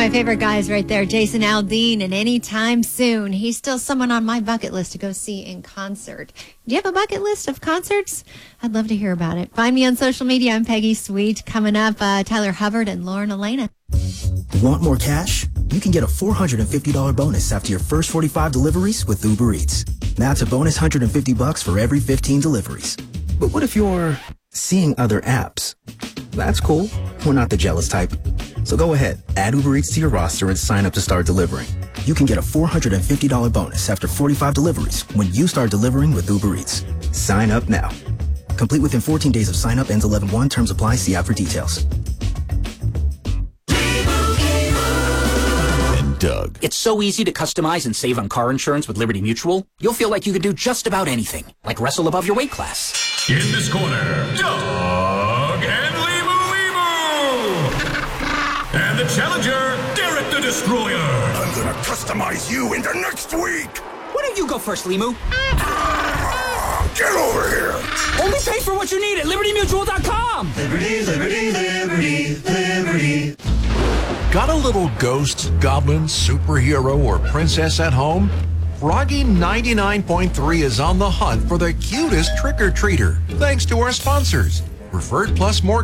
my favorite guys right there, Jason Aldean, and Anytime Soon. He's still someone on my bucket list to go see in concert. Do you have a bucket list of concerts? I'd love to hear about it. Find me on social media. I'm Peggy Sweet. Coming up, Tyler Hubbard and Lauren Elena. Want more cash? You can get a $450 bonus after your first 45 deliveries with Uber Eats. That's a bonus $150 for every 15 deliveries. But what if you're seeing other apps? That's cool. We're not the jealous type. So go ahead, add Uber Eats to your roster and sign up to start delivering. You can get a $450 bonus after 45 deliveries when you start delivering with Uber Eats. Sign up now. Complete within 14 days of sign up. Ends 11/1. Terms apply. See app for details. Doug. It's so easy to customize and save on car insurance with Liberty Mutual. You'll feel like you can do just about anything, like wrestle above your weight class. In this corner, Doug and Leemu. And the challenger, Derek the Destroyer. I'm gonna customize you into next week. Why don't you go first, Leemu? Get over here. Only pay for what you need at LibertyMutual.com. Liberty, liberty, liberty, liberty. Got a little ghost, goblin, superhero, or princess at home? Froggy 99.3 is on the hunt for the cutest trick-or-treater, thanks to our sponsors. Preferred Plus Mortgage